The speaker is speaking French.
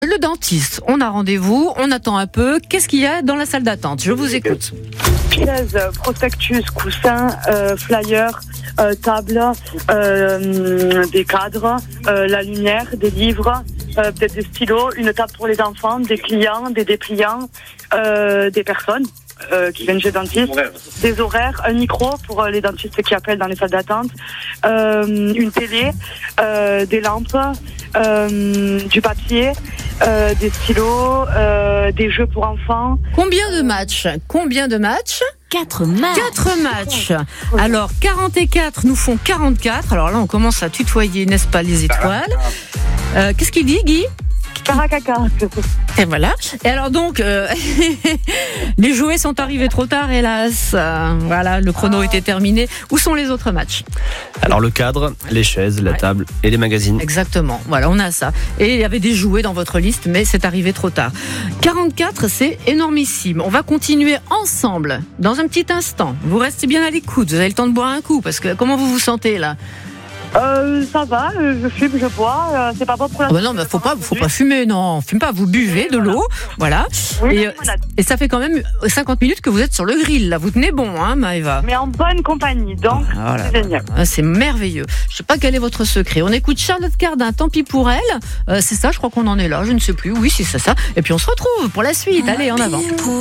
le dentiste. On a rendez-vous, on attend un peu. Qu'est-ce qu'il y a dans la salle d'attente? Je vous écoute. Chaises, prospectus, coussins, flyers, table, des cadres, la lumière, des livres, peut-être des stylos, une table pour les enfants, des clients, des dépliants, des personnes qui viennent chez le dentiste, des horaires, un micro pour les dentistes qui appellent dans les salles d'attente, une télé, des lampes, du papier, des stylos, des jeux pour enfants. Combien de matchs? 4 matchs. 4 matchs. Alors, 44 nous font 44. Alors là, on commence à tutoyer, n'est-ce pas, les étoiles. Qu'est-ce qu'il dit, Guy? Caracaca. Et voilà. Et alors donc, les jouets sont arrivés trop tard, hélas. Voilà, le chrono était terminé. Où sont les autres matchs? Alors le cadre, les chaises, la table et les magazines. Exactement. Voilà, on a ça. Et il y avait des jouets dans votre liste, mais c'est arrivé trop tard. 44, c'est énormissime. On va continuer ensemble dans un petit instant. Vous restez bien à l'écoute. Vous avez le temps de boire un coup, parce que comment vous vous sentez là? Ça va, je fume, je bois, c'est pas bon pour la santé. Non, mais faut pas fumer, non, fume pas, vous buvez de l'eau, voilà. Oui, et ça fait quand même 50 minutes que vous êtes sur le grill, là, vous tenez bon, hein, Maëva. Mais en bonne compagnie, donc c'est génial. C'est merveilleux. Je sais pas quel est votre secret. On écoute Charlotte Cardin, tant pis pour elle. C'est ça, je crois qu'on en est là, je ne sais plus. Oui, c'est ça. Et puis on se retrouve pour la suite. Allez, en avant.